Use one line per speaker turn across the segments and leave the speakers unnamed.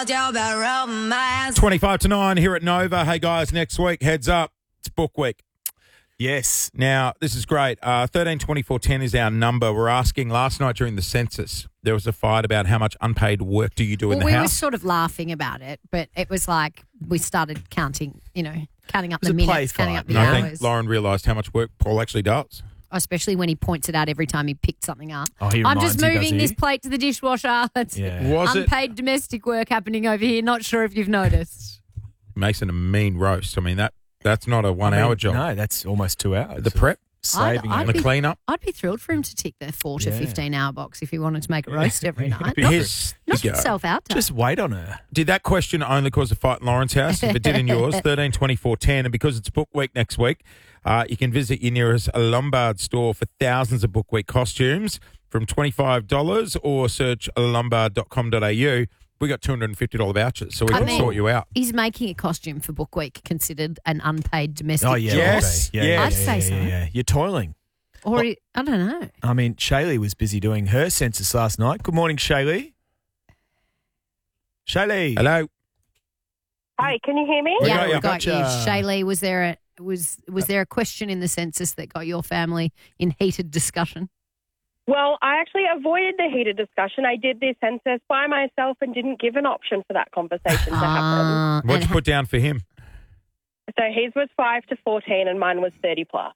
told you about romance.
25 to 9 here at Nova. Hey, guys, next week, heads up, it's book week.
Yes.
Now, this is great. 13 24 10 is our number. We're asking last night during the census, there was a fight about how much unpaid work do you do in the
we were
house.
sort of laughing about it, but it was like we started counting, counting up
It was
the
a play
minutes, counting
fight.
up the
And I
hours.
think Lauren realised how much work Paul actually does.
Especially when he points it out every time he picked something up.
Oh, he
I'm
reminds
just
you, does
moving
he?
this plate to the dishwasher. It's
Yeah.
Was it
unpaid domestic work happening over here. Not sure if you've noticed.
Mason a mean roast? I mean, that's not a 1 hour job.
No, that's almost 2 hours.
The prep
Saving
I'd
and the
be-
clean up.
I'd be thrilled for him to tick the 4 to
Yeah.
15 hour box if he wanted to make a roast every night.
Be
Knock,
Here's the
knock
go.
yourself out, Dave.
Just wait on her.
Did that question only cause a fight in Lauren's house? If it did in yours, 13 24 10. And because it's book week next week, you can visit your nearest Lombard store for thousands of book week costumes from $25 or search lombard.com.au. We got $250 vouchers, so we can sort you out.
Is making a costume for Book Week considered an unpaid domestic
Oh, yeah.
job?
Yes,
Yeah,
yes.
I'd say so.
Yeah. You're toiling.
Or, I don't know.
I mean, Shaylee was busy doing her census last night. Good morning, Shaylee. Shaylee.
Hello.
Hi, can you hear me?
We
Yeah,
got
we
you.
got you.
Gotcha.
Shaylee, was there a question in the census that got your family in heated discussion?
Well, I actually avoided the heated discussion. I did this census by myself and didn't give an option for that conversation to happen.
What'd you put down for him?
So his was 5 to 14 and mine was 30 plus.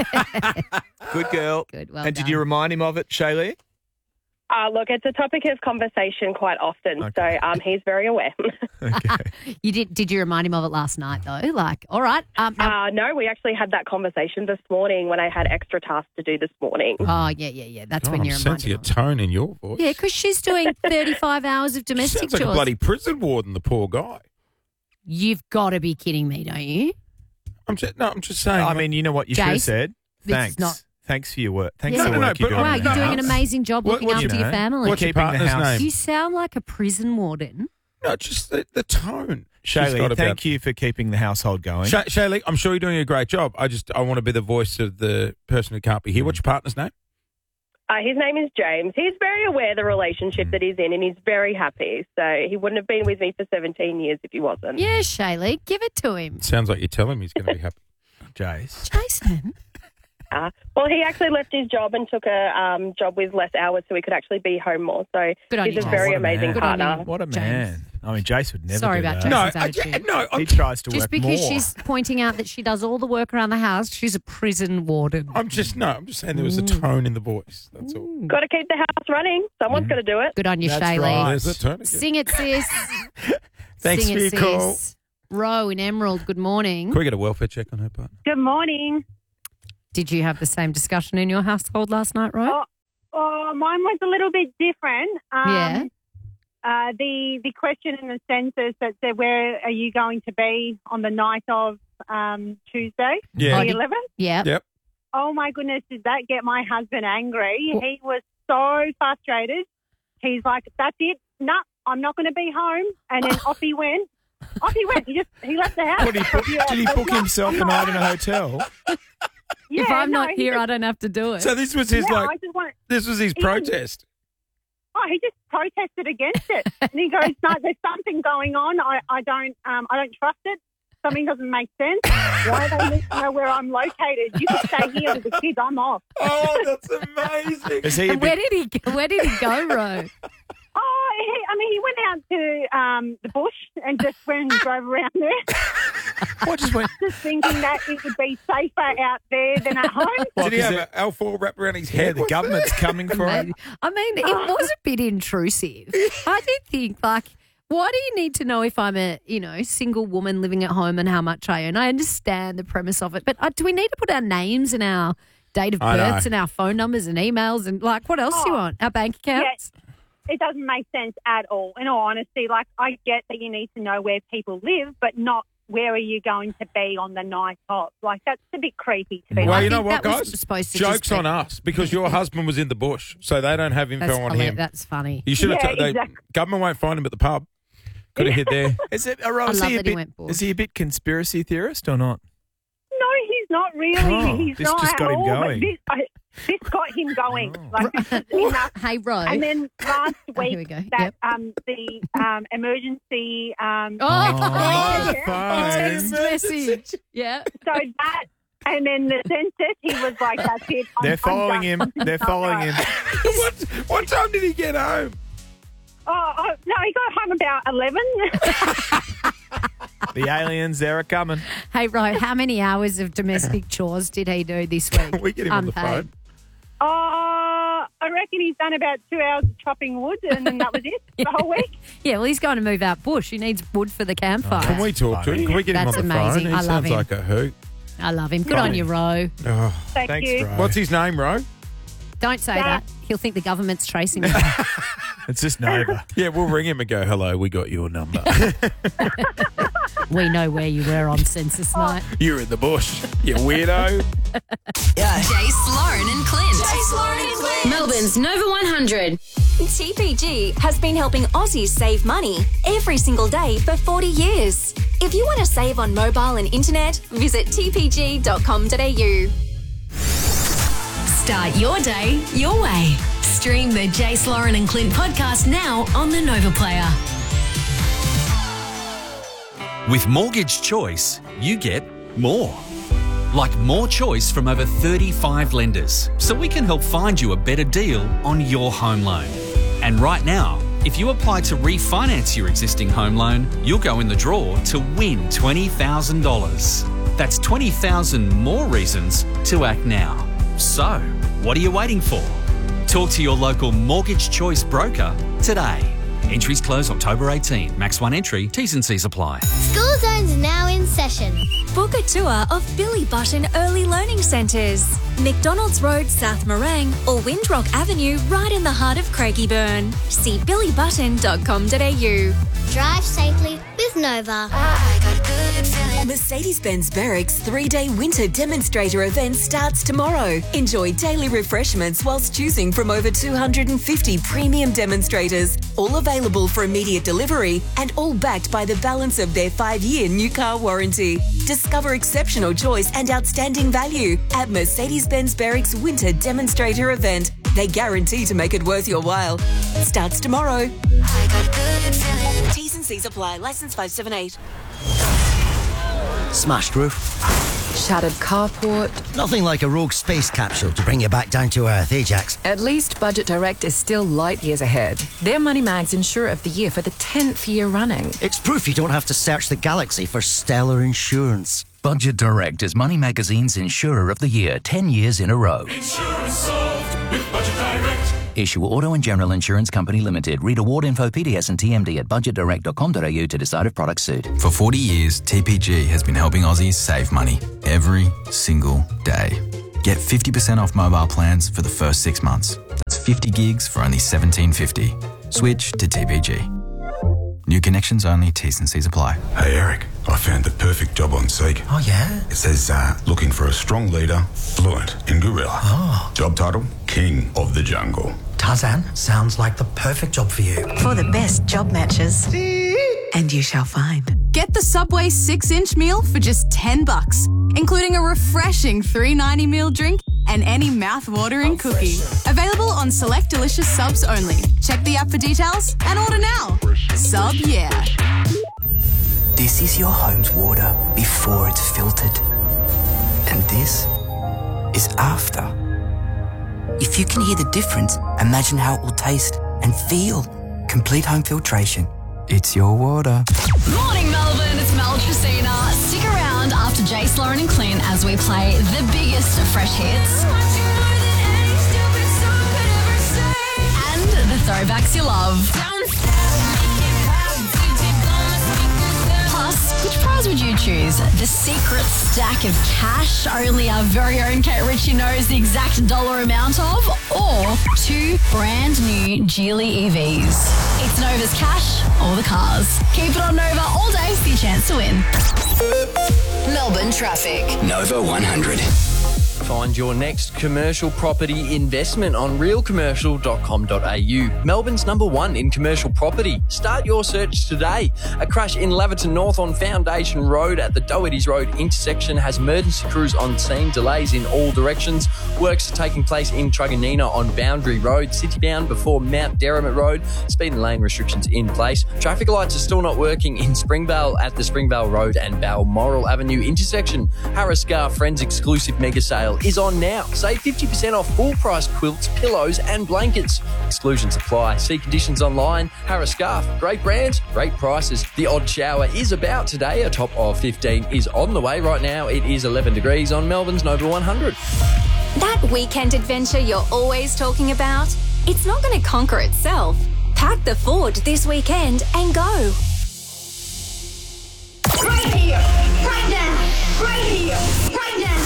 Good girl.
Good, well
and did
done.
you remind him of it, Shaylee?
Look, it's a topic of conversation quite often,
Okay.
so he's very aware.
Okay.
Did you remind him of it last night though? Like, all right.
No, we actually had that conversation this morning when I had extra tasks to do this morning.
Oh, yeah. That's when
I'm
you're
sensing
reminded.
a tone in your voice.
Yeah, because she's doing 35 hours of
She
domestic
sounds like
chores.
a bloody prison warden, the poor guy.
You've got to be kidding me, don't you?
I'm just saying.
I mean, you know what you should have
Jace,
said?
this is
Thanks.
not-
Thanks for your work. Thanks
Yeah.
for the
No,
work you're
but-
doing.
Wow,
in
you're
the
doing an
house.
amazing job
What-
looking
what-
after
you
your
know,
family.
what's your
Keeping the
partner's
house-
name?
You sound like a prison warden.
No, just the tone. She's got
Shaylee,
about-
thank you for keeping the household going.
Shaylee, I'm sure you're doing a great job. I want to be the voice of the person who can't be here. What's your partner's name?
His name is James. He's very aware of the relationship that he's in and he's very happy. So he wouldn't have been with me for 17 years if he wasn't.
Yeah, Shaylee, give it to him.
Sounds like you're telling me he's going to be happy.
Jace.
Jason.
Well, he actually left his job and took a job with less hours so he could actually be home more. So
Good on
he's
you,
a
Jace.
very
What a
amazing
man.
Good on
partner.
you.
What a
James.
man. I mean, Jace would never
Sorry
do
about
that.
Jace.
No,
Jason's attitude.
He tries to
Just
work
because
more.
she's pointing out that she does all the work around the house, she's a prison warden.
I'm just saying there was a tone in the voice. That's all.
Got to keep the house running. Someone's got to do it.
Good on you,
That's
Shaylee.
right.
There's a tone again.
Sing it, sis.
Thanks
Sing
for
it,
your call.
sis. Ro in Emerald, good morning.
Can we get a welfare check on her partner?
Good morning.
Did you have the same discussion in your household last night, Ro?
Oh, mine was a little bit different.
Yeah.
The question in the census that said, where are you going to be on the night of Tuesday,
Yeah.
the 11th?
Yeah.
Yep.
Oh, my goodness, did that get my husband angry? He was so frustrated. He's like, that's it. No, I'm not going to be home. And then off he went. He left the house.
Did he book himself a night in a hotel?
Yeah,
if I'm
no,
not
he
here,
just-
I don't have to do it.
So this was his
I just want.
this was his protest.
He just protested against it, and he goes, "No, there's something going on. I don't trust it. Something doesn't make sense. Why do they need to know where I'm located? You can stay here with the kids. I'm off."
Oh, that's amazing.
Is he a
And where
bit,
did he go, Ro?
He went out to the bush and just went and drove around there,
what just went?
just thinking that it would be safer out there than at home.
Did he
is
have
it-
an L4 wrapped around his
Yeah,
head?
the government's coming for him.
Amazing. I mean, it was a bit intrusive. I did think, like, why do you need to know if I'm a, single woman living at home and how much I earn? I understand the premise of it, but do we need to put our names and our date of
I know.
births and our phone numbers and emails and, like, what else do you want? Our bank accounts?
It doesn't make sense at all. In all honesty, like, I get that you need to know where people live, but not where are you going to be on the night of. Like, that's a bit creepy to be
Well,
like.
you know
think
what,
that was
guys?
supposed to
Joke's
just be-
on us because your husband was in the bush, so they don't have info
That's
on
hilarious.
him.
That's funny.
You should have.
Yeah, exactly.
Government won't find him at the pub. Could have hid there.
Is it?
I love that he went bush.
Is he a bit conspiracy theorist or not?
No, he's not really.
Oh,
he's
this
not
just
at
got him
all.
going.
But this got him going. Like, this is enough.
Hey, Ro.
And then last week,
here we go.
that
Yep.
the emergency.
the phone.
Text message. Yeah.
So that, and then the census, he was like, "That's it."
They're
I'm
following him.
done.
They're following him.
What time did he get home?
Oh, no, he got home about 11.
The aliens, they're coming.
Hey, Ro, how many hours of domestic chores did he do this week?
We get him on the phone.
I reckon he's done about 2 hours of chopping wood, and then that was it the whole week.
Yeah, well, he's going to move out bush. He needs wood for the campfire.
Can we talk to him? Can we get
That's
him on the
amazing.
phone? He
I love
sounds
him.
like a hoot.
I love him. Good on you, Ro.
Oh,
Thank
Thanks,
you.
Ro.
what's his name, Ro?
Don't say that. He'll think the government's tracing him.
It's just Nova.
Yeah, we'll ring him and go, hello, we got your number.
We know where you were on census night.
You're in the bush, you weirdo.
Jace, Lauren, and Clint. Jace, Lauren, and Clint.
Melbourne's Nova 100.
TPG has been helping Aussies save money every single day for 40 years. If you want to save on mobile and internet, visit tpg.com.au.
Start your day your way. Stream the Jace, Lauren and Clint podcast now on the Nova Player.
With Mortgage Choice, you get more. Like more choice from over 35 lenders, so we can help find you a better deal on your home loan. And right now, if you apply to refinance your existing home loan, you'll go in the draw to win $20,000. That's 20,000 more reasons to act now. So, what are you waiting for? Talk to your local Mortgage Choice broker today. Entries close October 18. Max 1 entry. T's and C's apply.
School Zone's now in session.
Book a tour of Billy Button Early Learning Centres, McDonald's Road, South Morang, or Windrock Avenue, right in the heart of Craigieburn. See billybutton.com.au.
Drive safely with Nova.
Mercedes-Benz Berwick's 3-day winter demonstrator event starts tomorrow. Enjoy daily refreshments whilst choosing from over 250 premium demonstrators, all available for immediate delivery and all backed by the balance of their 5-year new car warranty. Discover exceptional choice and outstanding value at Mercedes-Benz Berwick's winter demonstrator event. They guarantee to make it worth your while. Starts tomorrow. T's and C's apply. Licence 578.
Smashed roof.
Shattered carport.
Nothing like a rogue space capsule to bring you back down to earth, eh, Jax?
At least Budget Direct is still light years ahead. They're Money Mag's Insurer of the Year for the 10th year running.
It's proof you don't have to search the galaxy for stellar insurance.
Budget Direct is Money Magazine's Insurer of the Year 10 years in a row.
Insurance solved with Budget Direct.
Issue Auto and General Insurance Company Limited. Read award info, PDS and TMD at budgetdirect.com.au to decide if products suit.
For 40 years, TPG has been helping Aussies save money every single day. Get 50% off mobile plans for the first 6 months. That's 50 gigs for only $17.50. Switch to TPG. New connections only, T's and C's apply.
Hey Eric, I found the perfect job on Seek.
Oh yeah?
It says looking for a strong leader, fluent in gorilla.
Oh.
Job title, King of the Jungle.
Tarzan, sounds like the perfect job for you.
For the best job matches. And you shall find.
Get the Subway 6-inch meal for just $10, including a refreshing $3.90 meal drink and any mouth-watering cookie. Available on select delicious subs only. Check the app for details and order now. Sub, yeah.
This is your home's water before it's filtered. And this is after. If you can hear the difference, imagine how it will taste and feel. Complete home filtration. It's your water.
Morning, Melbourne. It's Mel Tracina. Stick around after Jace, Lauren and Clint as we play the biggest of fresh hits and the throwbacks you love. Plus, which prize would you choose? The secret stack of cash only our very own Kate Ritchie knows the exact dollar amount of, or 2 brand new Geely EVs. It's Nova's cash or the cars. Keep it on Nova all day for your chance to win.
Melbourne traffic.
Nova 100.
Find your next commercial property investment on realcommercial.com.au. Melbourne's #1 in commercial property. Start your search today. A crash in Laverton North on Foundation Road at the Doherty's Road intersection has emergency crews on scene, delays in all directions. Works are taking place in Truganina on Boundary Road, citybound before Mount Derrimut Road. Speed and lane restrictions in place. Traffic lights are still not working in Springvale at the Springvale Road and Balmoral Avenue intersection. Harris Scarf Friends exclusive mega sale is on now. Save 50% off full price quilts, pillows and blankets. Exclusions apply. See conditions online. Harris Scarf, great brands, great prices. The odd shower is about today. A top of 15 is on the way right now. It is 11 degrees on Melbourne's Nova 100.
That weekend adventure you're always talking about? It's not going to conquer itself. Pack the Ford this weekend and go.
Right here, right now, right here, right now.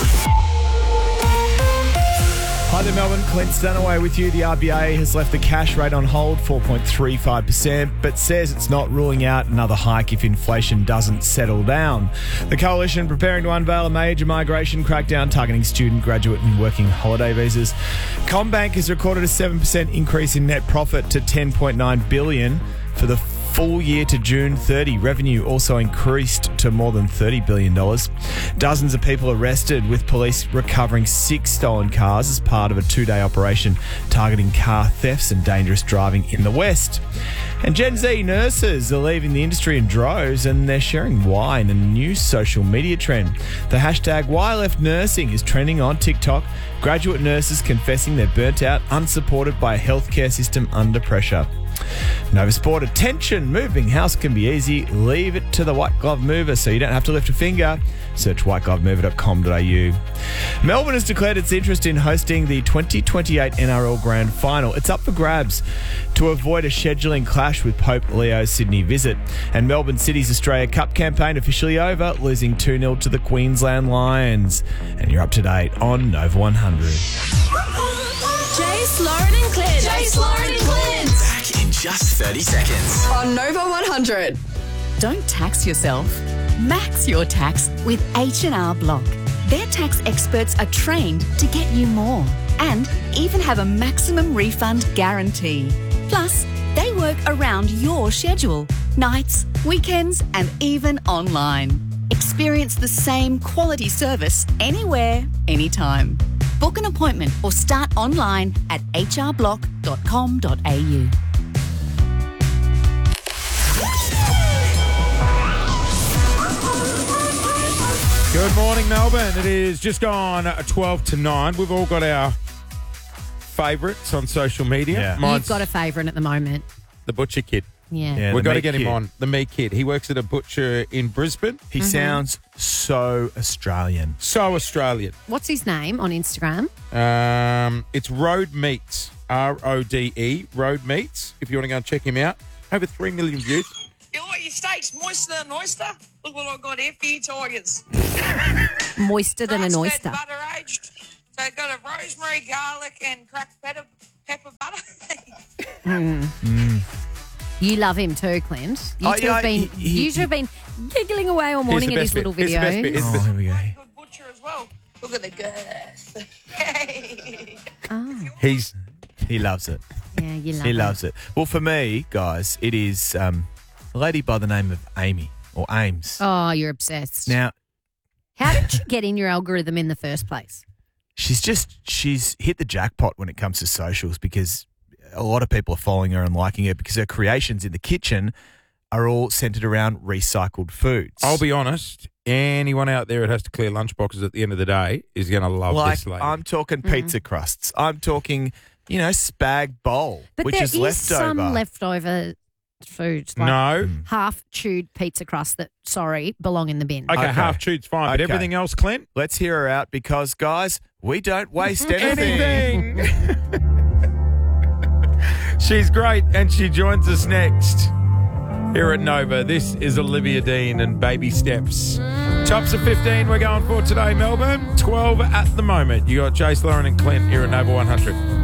Hi there, Melbourne. Clint Stanaway with you. The RBA has left the cash rate on hold, 4.35%, but says it's not ruling out another hike if inflation doesn't settle down. The Coalition preparing to unveil a major migration crackdown targeting student, graduate and working holiday visas. CommBank has recorded a 7% increase in net profit to $10.9 billion for the full year to June 30. Revenue also increased to more than $30 billion. Dozens of people arrested, with police recovering 6 stolen cars as part of a 2-day operation targeting car thefts and dangerous driving in the West. And Gen Z nurses are leaving the industry in droves, and they're sharing why in a new social media trend. The hashtag #WhyLeftNursing is trending on TikTok. Graduate nurses confessing they're burnt out, unsupported by a healthcare system under pressure. Nova Sport, attention, moving house can be easy. Leave it to the White Glove Mover so you don't have to lift a finger. Search whiteglovemover.com.au. Melbourne has declared its interest in hosting the 2028 NRL Grand Final. It's up for grabs to avoid a scheduling clash with Pope Leo's Sydney visit. And Melbourne City's Australia Cup campaign officially over, losing 2-0 to the Queensland Lions. And you're up to date on Nova 100.
Jace, Lauren and Clint. Jace, Lauren and Clint.
Back in just 30 seconds.
On Nova 100.
Don't tax yourself. Max your tax with H&R Block. Their tax experts are trained to get you more and even have a maximum refund guarantee. Plus, they work around your schedule, nights, weekends, and even online. Experience the same quality service anywhere, anytime. Book an appointment or start online at hrblock.com.au.
Good morning, Melbourne. It is just gone 12 to 9. We've all got our favourites on social media.
Yeah.
You've got a favourite at the moment.
The Butcher Kid.
Yeah.
We've
the
got to
meat
get him
kid.
on. The Meat Kid. He works at a butcher in Brisbane.
He sounds so Australian.
So Australian.
What's his name on Instagram?
It's Road Meats. RODE. Road Meats. If you want to go and check him out. Over 3 million views.
You like your steaks moister than an oyster? Look what I've got here for you, tigers.
Moister than an oyster.
Butter aged. So I've got a rosemary, garlic, and cracked pepper butter.
You love him too, Clint. You
Oh,
two
yeah,
have been,
he-
you two have been giggling away all morning
the
at his
best bit.
little
Here's the best bit.
videos.
Here's the best
Here we go.
Good butcher as well. Look at the girth. Hey.
He loves it.
Yeah, you love
He
it.
loves it. Well, for me, guys, it is a lady by the name of Amy, or Ames.
Oh, you're obsessed.
Now,
How did you get in your algorithm in the first place?
she's hit the jackpot when it comes to socials, because a lot of people are following her and liking her because her creations in the kitchen are all centered around recycled foods.
I'll be honest. Anyone out there that has to clear lunchboxes at the end of the day is going to love
like,
this lady.
I'm talking pizza crusts. I'm talking, spag bowl,
But
which
there
is
is
leftover.
some leftover foods. Like
No.
half-chewed pizza crust that, belong in the bin.
Okay, half chewed's fine, but
Okay.
everything else, Clint?
Let's hear her out because, guys, we don't waste anything.
She's great, and she joins us next here at Nova. This is Olivia Dean and Baby Steps. Tops of 15 we're going for today, Melbourne. 12 at the moment. You got Jace, Lauren and Clint here at Nova 100.